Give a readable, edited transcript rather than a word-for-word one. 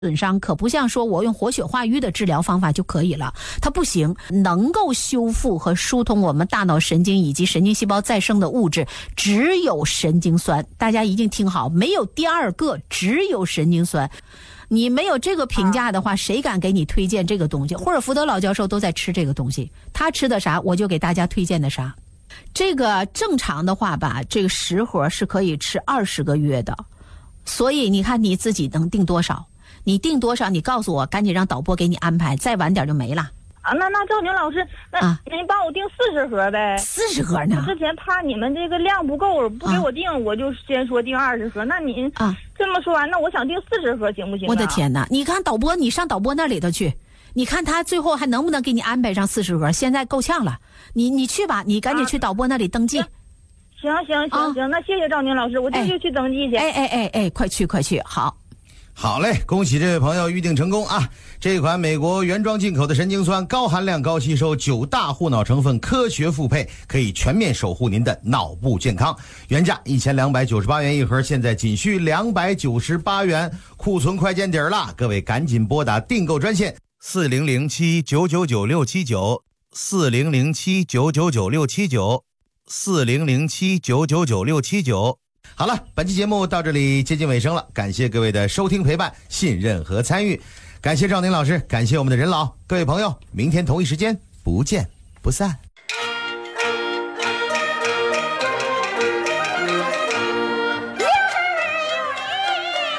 损伤可不像说我用活血化瘀的治疗方法就可以了，它不行。能够修复和疏通我们大脑神经以及神经细胞再生的物质只有神经酸，大家一定听好，没有第二个，只有神经酸。你没有这个评价的话，谁敢给你推荐这个东西？霍尔福德老教授都在吃这个东西，他吃的啥我就给大家推荐的啥。这个正常的话吧，这个10盒是可以吃20个月的，所以你看你自己能定多少，你定多少你告诉我，赶紧让导播给你安排，再晚点就没了。 那赵宁老师，那您帮我订40盒呗 ？40盒呢？ 之前怕你们这个量不够，不给我订，我就先说订20盒。那您这么说完，那我想订40盒行不行？ 我的天哪！你看导播，你上导播那里头去，你看他最后还能不能给你安排上40盒？现在够呛了，你去吧，你赶紧去导播那里登记。 行，那谢谢赵宁老师，我这就去登记去。 快去，好。 好嘞，恭喜这位朋友预定成功啊！这款美国原装进口的神经酸，高含量、高吸收，9大护脑成分科学复配，可以全面守护您的脑部健康。原价1298元一盒，现在仅需298元，库存快见底儿了，各位赶紧拨打订购专线4007-999-679，4007-999-679，4007-999-679。好了，本期节目到这里接近尾声了，感谢各位的收听陪伴、信任和参与，感谢赵宁老师，感谢我们的任老，各位朋友，明天同一时间不见不散。